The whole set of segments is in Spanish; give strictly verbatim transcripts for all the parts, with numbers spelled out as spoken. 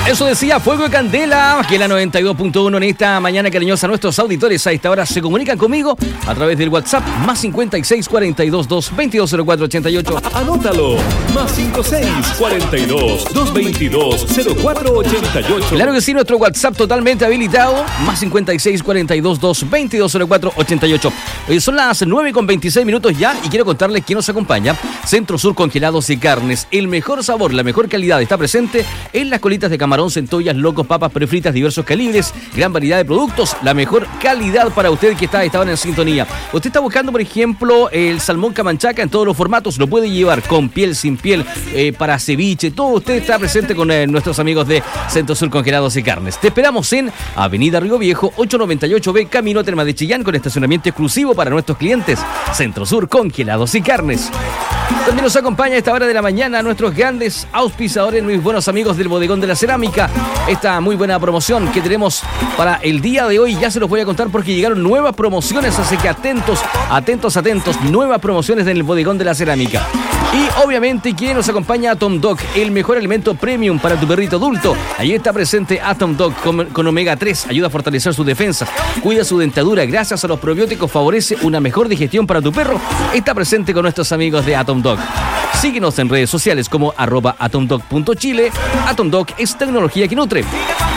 Eso decía Fuego de Candela, aquí en la noventa y dos punto uno en esta mañana cariñosa. Nuestros auditores a esta hora se comunican conmigo a través del WhatsApp más cincuenta y seis, cuarenta y dos, dos, veintidós, cero cuatro, ochenta y ocho. Anótalo, más cincuenta y seis, cuarenta y dos, dos, veintidós, cero cuatro, ochenta y ocho. Claro que sí, nuestro WhatsApp totalmente habilitado, más cincuenta y seis, cuarenta y dos, dos, veintidós, cero cuatro, ochenta y ocho. Hoy son las nueve con veintiséis minutos ya y quiero contarles quién nos acompaña. Centro Sur Congelados y Carnes, el mejor sabor, la mejor calidad está presente en las colitas de camarón, centollas, locos, papas prefritas, diversos calibres, gran variedad de productos, la mejor calidad para usted que está estaban en sintonía. Usted está buscando, por ejemplo, el salmón camanchaca en todos los formatos, lo puede llevar con piel, sin piel, eh, para ceviche, todo usted está presente con eh, nuestros amigos de Centro Sur Congelados y Carnes. Te esperamos en Avenida Río Viejo, ochocientos noventa y ocho B, Camino a Termas de Chillán, con estacionamiento exclusivo para nuestros clientes. Centro Sur Congelados y Carnes. También nos acompaña a esta hora de la mañana nuestros grandes auspiciadores, mis buenos amigos del Bodegón de la Cerámica. Esta muy buena promoción que tenemos para el día de hoy, ya se los voy a contar porque llegaron nuevas promociones, así que atentos, atentos, atentos, nuevas promociones en el Bodegón de la Cerámica. Y obviamente, ¿quién nos acompaña? Atom Dog, el mejor alimento premium para tu perrito adulto. Ahí está presente Atom Dog con, con omega tres, ayuda a fortalecer su defensa, cuida su dentadura, gracias a los probióticos favorece una mejor digestión para tu perro. Está presente con nuestros amigos de Atom Dog. Síguenos en redes sociales como arroba atomdog punto chile. Atom Dog es tecnología que nutre.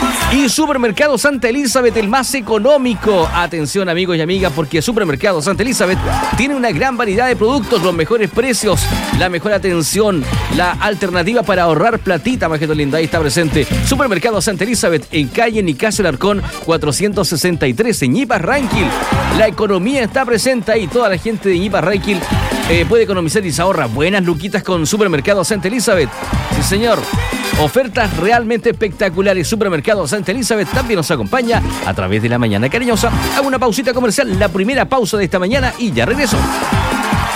Y Supermercado Santa Elizabeth, el más económico. Atención, amigos y amigas, porque Supermercado Santa Elizabeth tiene una gran variedad de productos, los mejores precios, la mejor atención, la alternativa para ahorrar platita, majito linda. Ahí está presente Supermercado Santa Elizabeth en calle Nicasio Alarcón cuatrocientos sesenta y tres en Ñipas Ranquil. La economía está presente ahí, toda la gente de Ñipas Ranquil eh, puede economizar y se ahorra buenas luquitas con Supermercado Santa Elizabeth. Sí, señor. Ofertas realmente espectaculares. Supermercado Santa Elizabeth también nos acompaña a través de la mañana cariñosa. Hago una pausita comercial, la primera pausa de esta mañana y ya regreso.